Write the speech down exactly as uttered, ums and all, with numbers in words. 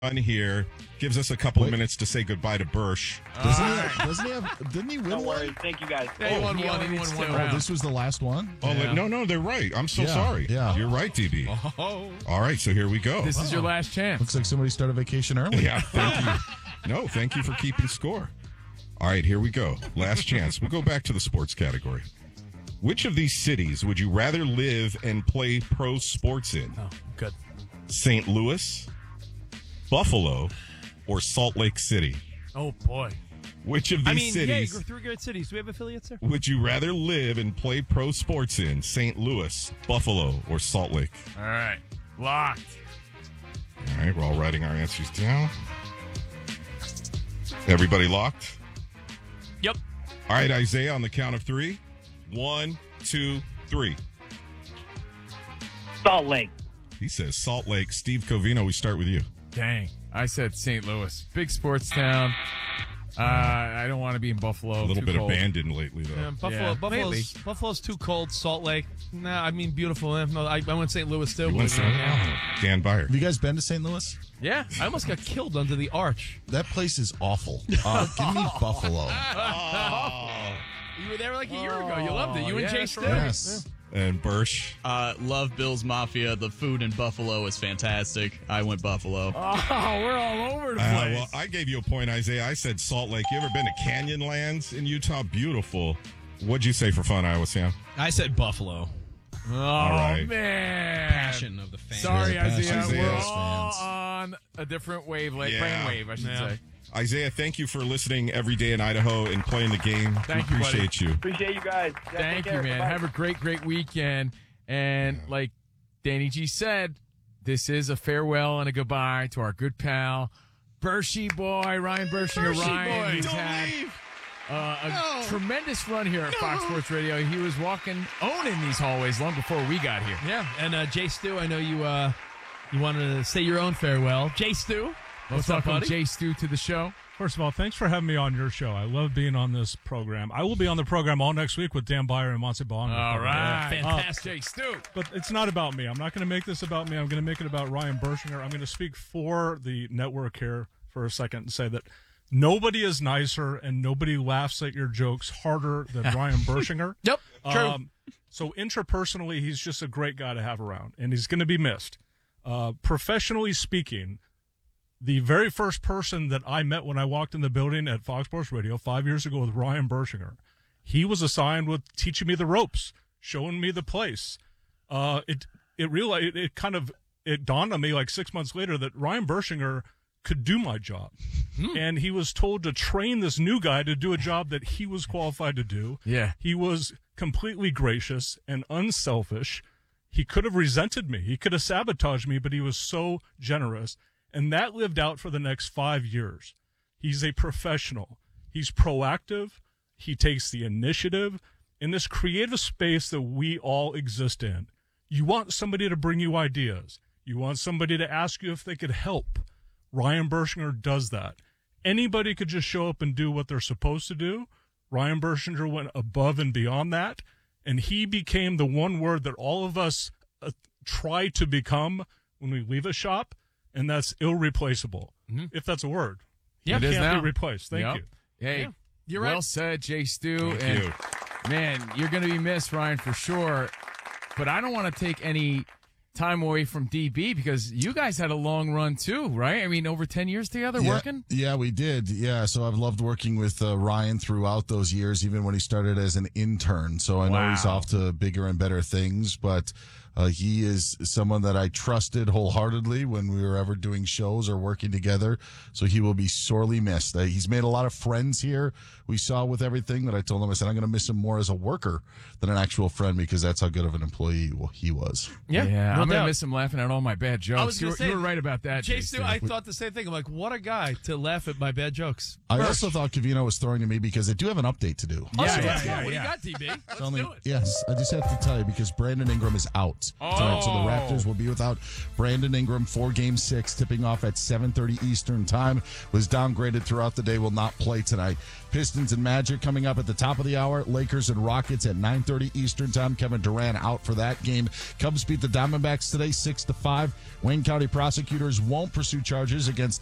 on here gives us a couple Wait. of minutes to say goodbye to Bursch. Doesn't, he have, doesn't he have? Didn't he win Don't one? worry. Thank you guys. Yeah, he oh, won he one. He won one round. Oh, this was the last one. Oh Yeah. no, no, they're right. I'm so Yeah, sorry. yeah. You're right, D B. Oh. All right, so here we go. This is your last chance. Looks like somebody started vacation early. Yeah, thank you. No, thank you for keeping score. All right, here we go. Last chance. We'll go back to the sports category. Which of these cities would you rather live and play pro sports in? Oh, good. Saint Louis, Buffalo, or Salt Lake City? Oh, boy. Which of these I mean, cities yeah, three great cities. Do we have affiliates there? would you rather live and play pro sports in? Saint Louis, Buffalo, or Salt Lake? All right. Locked. All right, we're all writing our answers down. Everybody locked? Yep. All right, Isaiah, on the count of three. One, two, three. Salt Lake. He says Salt Lake. Steve Covino, we start with you. Dang. I said Saint Louis. Big sports town. Uh, I don't want to be in Buffalo. A little Too bit cold. abandoned lately, though. Yeah, Buffalo, Yeah, Buffalo's, Buffalo's too cold. Salt Lake, nah. I mean, beautiful. eh? No, I, I went Saint Louis too. You went to- oh, Dan Byer. Have you guys been to Saint Louis? Yeah, I almost got killed under the arch. That place is awful. Uh, give me Buffalo. You were there like a year ago. You loved it. You and yeah, Jay that's Stu. right. Yes. And Bursch. Uh, love Bill's Mafia. The food in Buffalo is fantastic. I went Buffalo. Oh, we're all over the Uh, place. well, I gave you a point, Isaiah. I said Salt Lake. You ever been to Canyonlands in Utah? Beautiful. What'd you say for fun, Iowa Sam? I said Buffalo. oh, right. man. Passion of the fans. Sorry, Yeah, Isaiah. passion We're Isaiah's all fans. on a different wavelength. Yeah. Brainwave, I should Yeah. say. Isaiah, thank you for listening every day in Idaho and playing the game. Thank we you, buddy. appreciate you. Appreciate you guys. Yeah, Thank take you, care. man. Bye. Have a great, great weekend. And like Danny G said, this is a farewell and a goodbye to our good pal, Bershey boy, Ryan Bershinger. Bershey Ryan, boy, who's don't had leave. uh, a No. tremendous run here at Fox Sports Radio. He was walking, owning these hallways long before we got here. Yeah, and uh, Jay Stu, I know you. Uh, you wanted to say your own farewell, Jay Stu. Let's What's up, welcome buddy? Jay Stu to the show. First of all, thanks for having me on your show. I love being on this program. I will be on the program all next week with Dan Byer and Monty Bond. All right. Fantastic. Jay Stu. But it's not about me. I'm not going to make this about me. I'm going to make it about Ryan Bershinger. I'm going to speak for the network here for a second and say that nobody is nicer and nobody laughs at your jokes harder than Ryan Bershinger. Yep. True. Um, so interpersonally, he's just a great guy to have around, and he's going to be missed. Uh, professionally speaking, the very first person that I met when I walked in the building at Fox Sports Radio five years ago with Ryan Bershinger, he was assigned with teaching me the ropes, showing me the place. Uh, it it realized it, it kind of it dawned on me like six months later that Ryan Bershinger could do my job, and he was told to train this new guy to do a job that he was qualified to do. Yeah. He was completely gracious and unselfish. He could have resented me. He could have sabotaged me, but he was so generous. And that lived out for the next five years. He's a professional. He's proactive. He takes the initiative in this creative space that we all exist in. You want somebody to bring you ideas. You want somebody to ask you if they could help. Ryan Bershinger does that. Anybody could just show up and do what they're supposed to do. Ryan Bershinger went above and beyond that, and he became the one word that all of us uh, try to become when we leave a shop, and that's irreplaceable. Mm-hmm. If that's a word. Yeah, It it is can't now. be replaced. Thank Yep. you. Hey, Yeah, you're well right. said, Jay Stu. Thank and you. man, you're going to be missed, Ryan, for sure. But I don't want to take any time away from D B because you guys had a long run too, right? I mean, over ten years together yeah, working? Yeah, we did. Yeah, so I've loved working with uh, Ryan throughout those years, even when he started as an intern. So I know Wow. he's off to bigger and better things, but uh, he is someone that I trusted wholeheartedly when we were ever doing shows or working together. So he will be sorely missed. Uh, he's made a lot of friends here. We saw with everything that I told him, I said, I'm going to miss him more as a worker than an actual friend because that's how good of an employee he was. Yeah, Yeah, no I'm going to doubt. miss him laughing at all my bad jokes. I was you, gonna were, say, you were right about that, Jay Jay Stu, Stu. I thought the same thing. I'm like, what a guy to laugh at my bad jokes. I also thought Covino was throwing to me because I do have an update to do. Oh, Yeah, so yeah, let's yeah, go. What yeah. do you got, D B? Let's Only- do it. Yes, I just have to tell you because Brandon Ingram is out. out tonight. So the Raptors will be without Brandon Ingram for game six, tipping off at seven thirty Eastern time. Was downgraded throughout the day, will not play tonight. Pistons and Magic coming up at the top of the hour. Lakers and Rockets at nine thirty Eastern time. Kevin Durant out for that game. Cubs beat the Diamondbacks today six to five. Wayne County prosecutors won't pursue charges against